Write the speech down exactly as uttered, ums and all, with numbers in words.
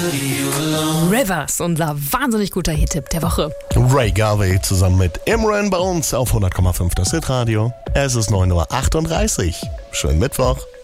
Rivers, unser wahnsinnig guter Hit-Tipp der Woche. Ray Garvey zusammen mit Imran bei uns auf hundert Komma fünf das Hitradio. Es ist neun Uhr achtunddreißig. Schönen Mittwoch.